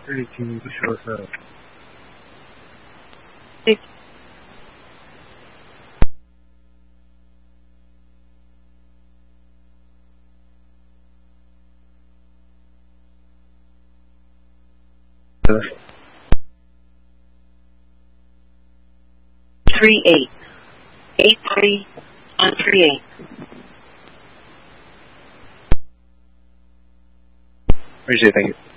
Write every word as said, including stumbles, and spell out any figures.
这里请说是。 对。Three eight eight three one three eight. Appreciate it. Thank you.